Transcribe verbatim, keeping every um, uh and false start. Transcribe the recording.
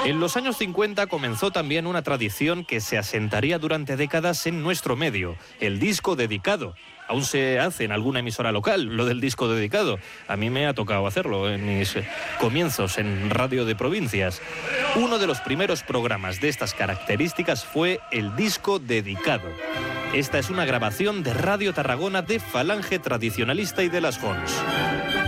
En los años cincuenta comenzó también una tradición que se asentaría durante décadas en nuestro medio, el disco dedicado. Aún se hace en alguna emisora local, lo del disco dedicado. A mí me ha tocado hacerlo en mis comienzos en radio de provincias. Uno de los primeros programas de estas características fue el disco dedicado. Esta es una grabación de Radio Tarragona de Falange Tradicionalista y de las Jons.